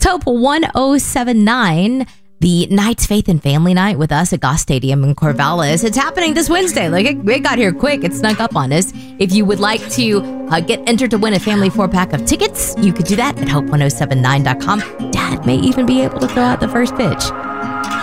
Hope 1079. The Knights Faith and Family Night with us at Goss Stadium in Corvallis. It's happening this Wednesday. Like it got here quick. It snuck up on us. If you would like to get entered to win a family 4-pack of tickets, you could do that at hope1079.com. Dad may even be able to throw out the first pitch.